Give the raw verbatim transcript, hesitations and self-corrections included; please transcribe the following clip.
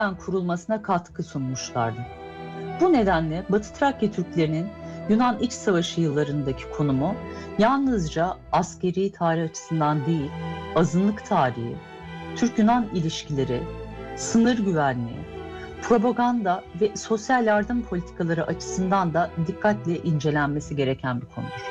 kurulmasına katkı sunmuşlardı. Bu nedenle Batı Trakya Türklerinin Yunan İç Savaşı yıllarındaki konumu yalnızca askeri tarih açısından değil, azınlık tarihi, Türk-Yunan ilişkileri, sınır güvenliği, propaganda ve sosyal yardım politikaları açısından da dikkatle incelenmesi gereken bir konudur.